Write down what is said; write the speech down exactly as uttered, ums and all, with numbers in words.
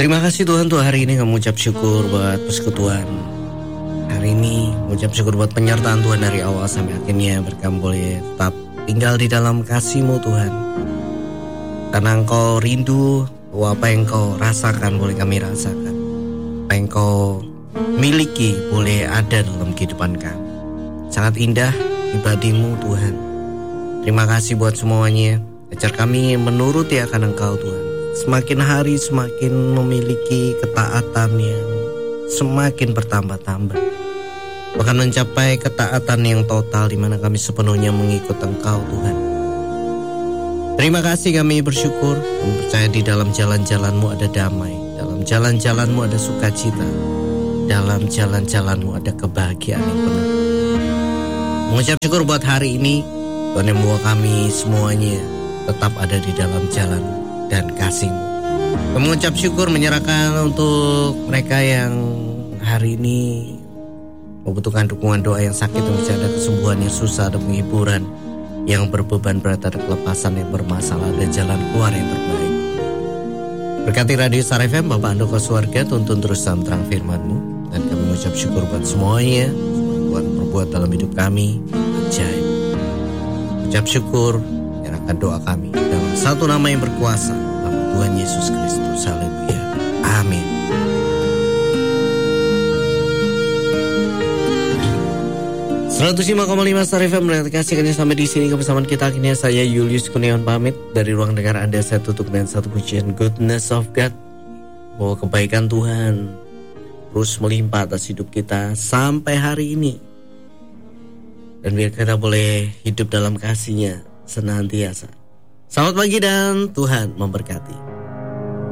Terima kasih Tuhan untuk hari ini. Kami ucap syukur buat persekutuan hari ini. Ucap syukur buat penyertaan Tuhan dari awal sampai akhirnya. Berkami boleh tetap tinggal di dalam kasih-Mu Tuhan. Karena Engkau rindu bahwa apa yang Engkau rasakan boleh kami rasakan. Apa yang Engkau miliki boleh ada dalam kehidupan kami. Sangat indah ibadimu Tuhan. Terima kasih buat semuanya. Ajar kami menuruti akan Engkau Tuhan. Semakin hari semakin memiliki ketaatan yang semakin bertambah-tambah. Bahkan mencapai ketaatan yang total di mana kami sepenuhnya mengikut Engkau Tuhan. Terima kasih, kami bersyukur. Kami percaya di dalam jalan-jalan-Mu ada damai. Dalam jalan-jalan-Mu ada sukacita. Dalam jalan-jalan-Mu ada kebahagiaan yang penuh. Mengucap syukur buat hari ini. Tuhan yang membawa kami semuanya tetap ada di dalam jalan dan kasih-Mu. Kami mengucap syukur menyerahkan untuk mereka yang hari ini membutuhkan dukungan doa, yang sakit, yang ada kesembuhan, yang susah, ada penghiburan, yang berbeban berat, ada kelepasan, yang bermasalah, ada jalan keluar yang terbaik. Berkati Radio Star F M, Bapak Andoko Swarga, tuntun terus dalam terang firman-Mu. Dan kami mengucap syukur buat semuanya, Tuhan perbuat dalam hidup kami ajaib. Ucap syukur, menyerahkan doa kami dalam satu nama yang berkuasa, nama Tuhan Yesus Kristus. Haleluya. Amin. seratus lima koma lima Star F M, terima kasih karena sampai di sini kebersamaan kita. Akhirnya saya Julius Kurniawan pamit dari ruang dengar Anda. Saya tutup dengan satu pujian, Goodness of God, bahwa kebaikan Tuhan terus melimpah atas hidup kita sampai hari ini. Dan biar kita boleh hidup dalam kasih-Nya senantiasa. Selamat pagi dan Tuhan memberkati.